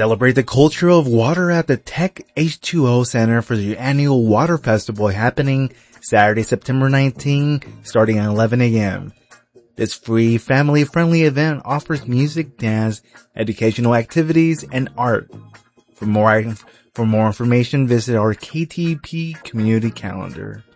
Celebrate the culture of water at the Tech H2O Center for the annual Water Festival happening Saturday, September 19, starting at 11 a.m. This free, family-friendly event offers music, dance, educational activities, and art. For more information, visit our KTP community calendar.